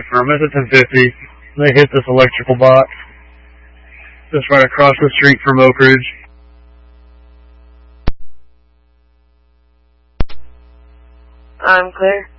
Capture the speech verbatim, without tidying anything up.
confirm. It's at ten fifty. They hit this electrical box. Just right across the street from Oak Ridge. I'm clear.